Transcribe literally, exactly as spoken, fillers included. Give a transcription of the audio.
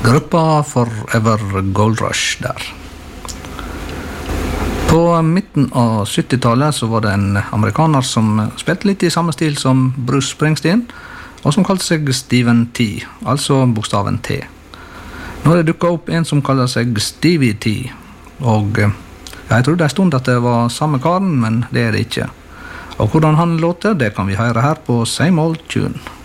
Gruppa Forever Gold Rush der. På midten av syttitallet så var det en amerikaner som spilte litt i samme stil som Bruce Springsteen, og som kalte seg Steven T, altså bokstaven T. Nå har det dukket opp en som kaller seg Stevie T, og jeg trodde en stund at det var samme karen, men det er det ikke. Og hvordan han låter, det kan vi høre her på Same Old Tune.